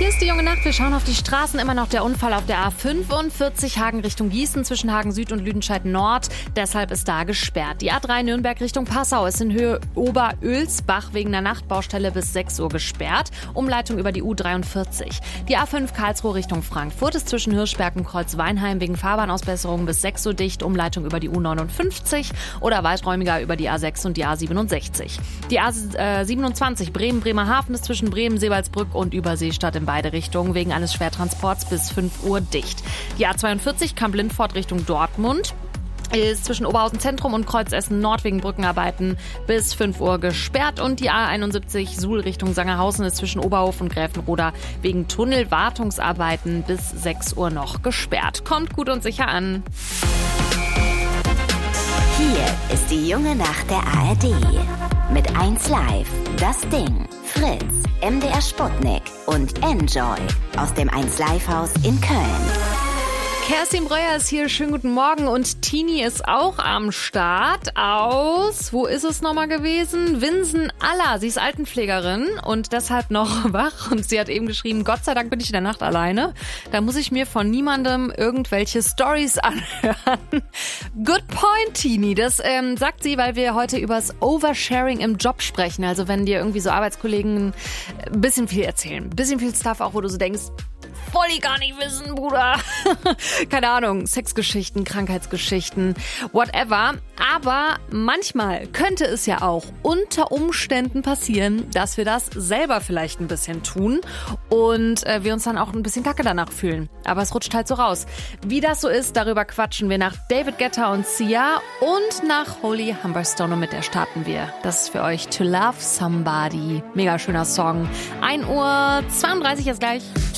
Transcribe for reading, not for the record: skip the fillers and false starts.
Hier ist die junge Nacht. Wir schauen auf die Straßen. Immer noch der Unfall auf der A45 Hagen Richtung Gießen zwischen Hagen Süd und Lüdenscheid Nord. Deshalb ist da gesperrt. Die A3 Nürnberg Richtung Passau ist in Höhe Oberölsbach wegen der Nachtbaustelle bis 6 Uhr gesperrt. Umleitung über die U43. Die A5 Karlsruhe Richtung Frankfurt ist zwischen Hirschberg und Kreuzweinheim wegen Fahrbahnausbesserung bis 6 Uhr dicht. Umleitung über die U59 oder weiträumiger über die A6 und die A67. Die A27 Bremen-Bremerhaven ist zwischen Bremen-Seebaldsbrück und Überseestadt in beide Richtungen wegen eines Schwertransports bis 5 Uhr dicht. Die A42 Kamp-Lindfort Richtung Dortmund ist zwischen Oberhausen Zentrum und Kreuzessen Nord wegen Brückenarbeiten bis 5 Uhr gesperrt. Und die A71 Suhl Richtung Sangerhausen ist zwischen Oberhof und Gräfenroda wegen Tunnelwartungsarbeiten bis 6 Uhr noch gesperrt. Kommt gut und sicher an. Hier ist die junge Nacht der ARD. Mit 1Live, Das Ding, Fritz, MDR Sputnik und Enjoy aus dem 1Live-Haus in Köln. Kerstin Breuer ist hier, schönen guten Morgen, und Tini ist auch am Start aus, wo ist es nochmal gewesen? Winsen-Aller, sie ist Altenpflegerin und deshalb noch wach und sie hat eben geschrieben, Gott sei Dank bin ich in der Nacht alleine, da muss ich mir von niemandem irgendwelche Stories anhören. Good point, Tini, das sagt sie, weil wir heute übers Oversharing im Job sprechen, also wenn dir irgendwie so Arbeitskollegen ein bisschen viel erzählen, ein bisschen viel Stuff auch, wo du so denkst, wollte ich gar nicht wissen, Bruder. Keine Ahnung, Sexgeschichten, Krankheitsgeschichten, whatever. Aber manchmal könnte es ja auch unter Umständen passieren, dass wir das selber vielleicht ein bisschen tun und wir uns dann auch ein bisschen kacke danach fühlen. Aber es rutscht halt so raus. Wie das so ist, darüber quatschen wir nach David Guetta und Sia und nach Holy Humberstone, und mit der starten wir. Das ist für euch To Love Somebody. Mega schöner Song. 1:32 Uhr ist gleich.